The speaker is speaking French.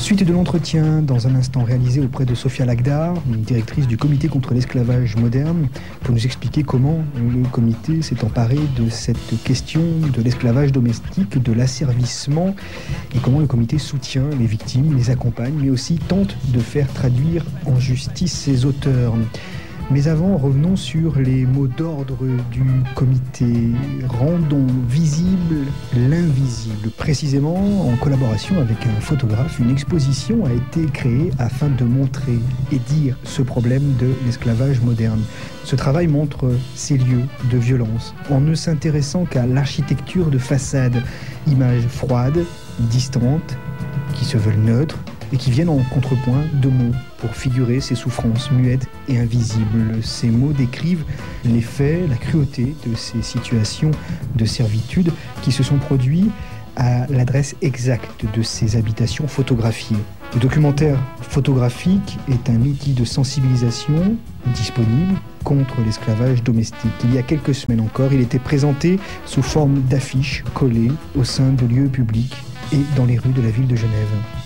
Suite de l'entretien, dans un instant réalisé auprès de Sophia Lagdar, directrice du comité contre l'esclavage moderne, pour nous expliquer comment le comité s'est emparé de cette question de l'esclavage domestique, de l'asservissement, et comment le comité soutient les victimes, les accompagne, mais aussi tente de faire traduire en justice ses auteurs. Mais avant, revenons sur les mots d'ordre du comité. Rendons visible l'invisible. Précisément, en collaboration avec un photographe, une exposition a été créée afin de montrer et dire ce problème de l'esclavage moderne. Ce travail montre ces lieux de violence en ne s'intéressant qu'à l'architecture de façade, images froides, distantes, qui se veulent neutres, et qui viennent en contrepoint de mots pour figurer ces souffrances muettes et invisibles. Ces mots décrivent les faits, la cruauté de ces situations de servitude qui se sont produits à l'adresse exacte de ces habitations photographiées. Le documentaire photographique est un outil de sensibilisation disponible contre l'esclavage domestique. Il y a quelques semaines encore, il était présenté sous forme d'affiches collées au sein de lieux publics et dans les rues de la ville de Genève.